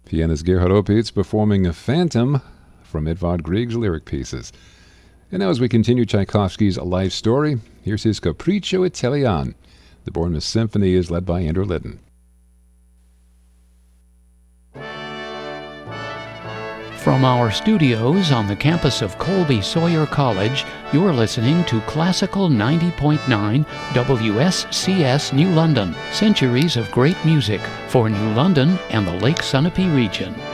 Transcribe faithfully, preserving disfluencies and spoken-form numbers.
Pianist Gerhard Opitz performing a Phantom from Edvard Grieg's lyric pieces. And now as we continue Tchaikovsky's life story, here's his Capriccio Italian. The Bournemouth Symphony is led by Andrew Litton. From our studios on the campus of Colby Sawyer College, you're listening to Classical ninety point nine W S C S New London, centuries of great music for New London and the Lake Sunapee region.